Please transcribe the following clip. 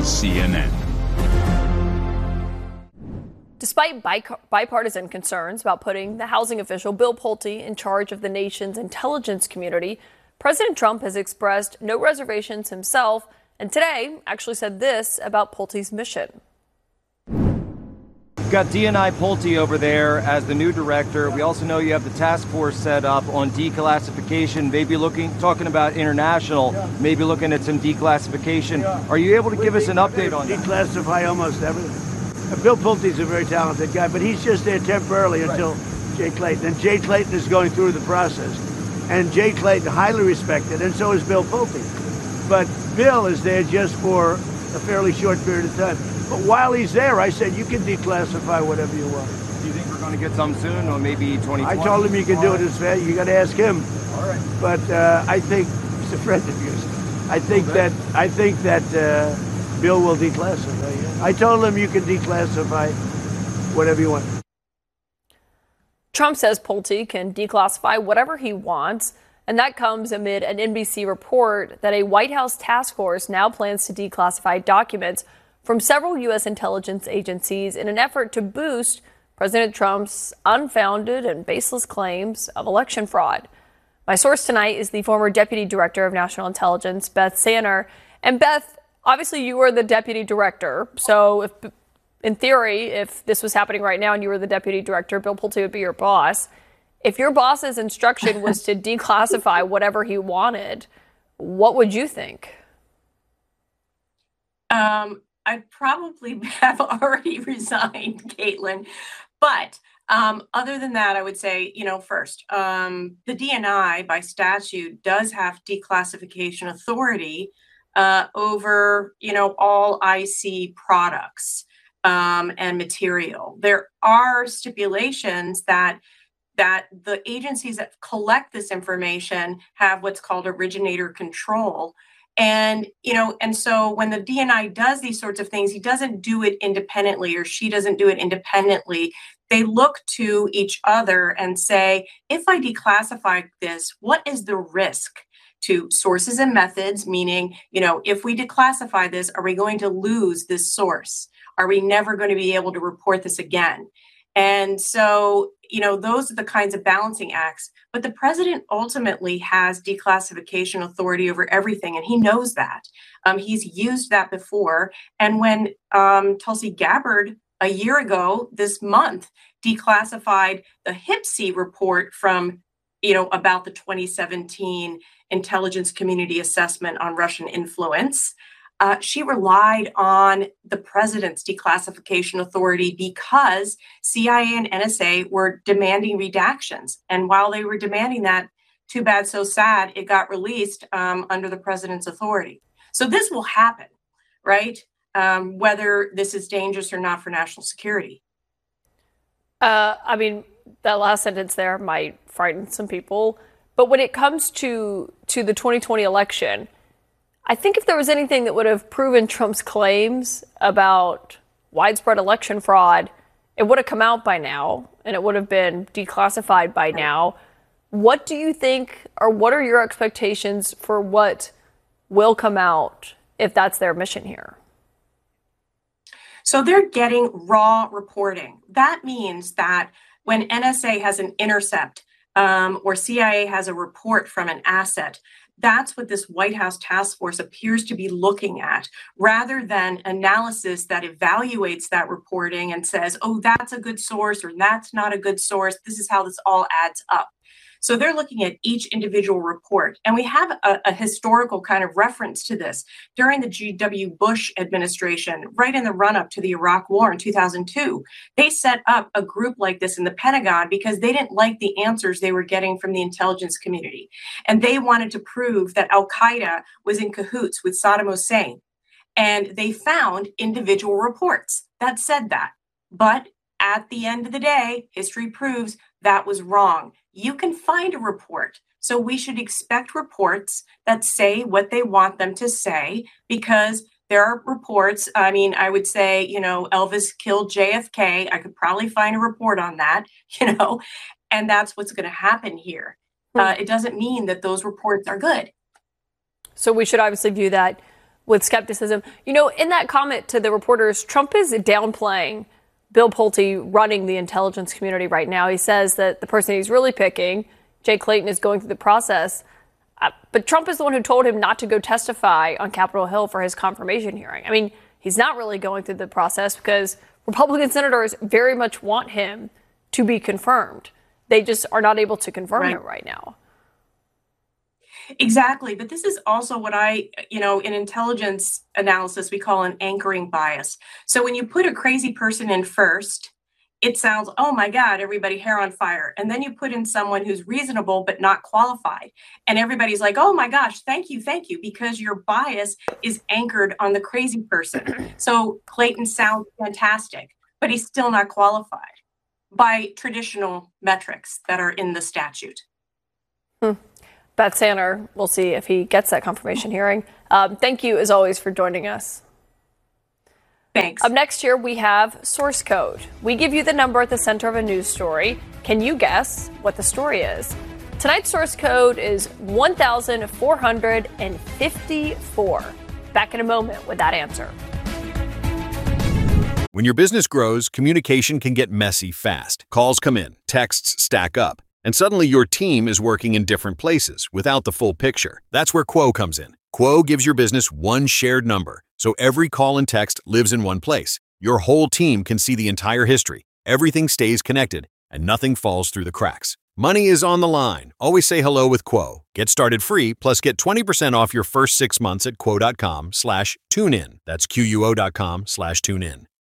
is CNN. Despite bipartisan concerns about putting the housing official Bill Pulte in charge of the nation's intelligence community, President Trump has expressed no reservations himself, and today actually said this about Pulte's mission. You've got DNI Pulte over there as the new director. We also know you have the task force set up on declassification, maybe talking about international, maybe looking at some declassification. Are you able to give us an update on that? Declassify almost everything. Bill Pulte's a very talented guy, but he's just there temporarily until Jay Clayton. And Jay Clayton is going through the process. And Jay Clayton, highly respected, and so is Bill Pulte. But Bill is there just for a fairly short period of time. But while he's there, I said, you can declassify whatever you want. Do you think we're going to get some soon, or maybe 2020? I told him you can do it as fast. You got to ask him. All right. But I think he's a friend of yours. I think that Bill will declassify. I told him you can declassify whatever you want. Trump says Pulte can declassify whatever he wants, and that comes amid an NBC report that a White House task force now plans to declassify documents from several U.S. intelligence agencies in an effort to boost President Trump's unfounded and baseless claims of election fraud. My source tonight is the former Deputy Director of National Intelligence, Beth Sanner. And Beth, obviously you were the Deputy Director, so in theory, if this was happening right now and you were the Deputy Director, Bill Pulte would be your boss. If your boss's instruction was to declassify whatever he wanted, what would you think? I'd probably have already resigned, Caitlin. But other than that, I would say, first, the DNI by statute does have declassification authority over, all IC products and material. There are stipulations that the agencies that collect this information have what's called originator control. And, and so when the DNI does these sorts of things, he doesn't do it independently, or she doesn't do it independently. They look to each other and say, if I declassify this, what is the risk to sources and methods? Meaning, if we declassify this, are we going to lose this source? Are we never going to be able to report this again? And so, those are the kinds of balancing acts. But the president ultimately has declassification authority over everything, and he knows that. He's used that before. And when Tulsi Gabbard, a year ago this month, declassified the HPSCI report from, about the 2017 intelligence community assessment on Russian influence, she relied on the president's declassification authority because CIA and NSA were demanding redactions. And while they were demanding that, too bad, so sad, it got released under the president's authority. So this will happen, right? Whether this is dangerous or not for national security. That last sentence there might frighten some people. But when it comes to the 2020 election, I think if there was anything that would have proven Trump's claims about widespread election fraud, it would have come out by now and it would have been declassified by now. What do you think, or what are your expectations for what will come out if that's their mission here? So they're getting raw reporting. That means that when NSA has an intercept or CIA has a report from an asset, that's what this White House task force appears to be looking at, rather than analysis that evaluates that reporting and says, oh, that's a good source or that's not a good source. This is how this all adds up. So they're looking at each individual report. And we have a historical kind of reference to this. During the G.W. Bush administration, right in the run-up to the Iraq War in 2002, they set up a group like this in the Pentagon because they didn't like the answers they were getting from the intelligence community. And they wanted to prove that al-Qaeda was in cahoots with Saddam Hussein. And they found individual reports that said that. But at the end of the day, history proves that was wrong. You can find a report. So we should expect reports that say what they want them to say, because there are reports. I would say, Elvis killed JFK. I could probably find a report on that, and that's what's going to happen here. It doesn't mean that those reports are good. So we should obviously view that with skepticism. In that comment to the reporters, Trump is downplaying Bill Pulte running the intelligence community right now. He says that the person he's really picking, Jay Clayton, is going through the process. But Trump is the one who told him not to go testify on Capitol Hill for his confirmation hearing. I mean, he's not really going through the process because Republican senators very much want him to be confirmed. They just are not able to confirm it right now. Exactly. But this is also what in intelligence analysis, we call an anchoring bias. So when you put a crazy person in first, it sounds, oh my God, everybody hair on fire. And then you put in someone who's reasonable but not qualified. And everybody's like, oh my gosh, thank you, because your bias is anchored on the crazy person. So Clayton sounds fantastic, but he's still not qualified by traditional metrics that are in the statute. Beth Sanner, we'll see if he gets that confirmation hearing. Thank you, as always, for joining us. Thanks. Up next here, we have source code. We give you the number at the center of a news story. Can you guess what the story is? Tonight's source code is 1,454. Back in a moment with that answer. When your business grows, communication can get messy fast. Calls come in, texts stack up, and suddenly your team is working in different places without the full picture. That's where Quo comes in. Quo gives your business one shared number, so every call and text lives in one place. Your whole team can see the entire history. Everything stays connected, and nothing falls through the cracks. Money is on the line. Always say hello with Quo. Get started free, plus get 20% off your first 6 months at quo.com/tunein. That's quo.com/tunein.